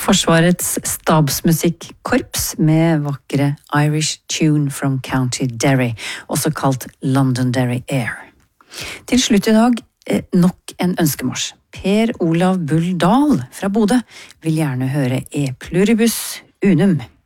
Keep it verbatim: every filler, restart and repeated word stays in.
Forsvarets stabsmusikkorps med vakre Irish Tune from County Derry, også kalt Londonderry Air. Til slutt i dag, nok en ønskemarsj. Per Olav Bull Dahl fra Bodø vil gjerne høre E Pluribus Unum.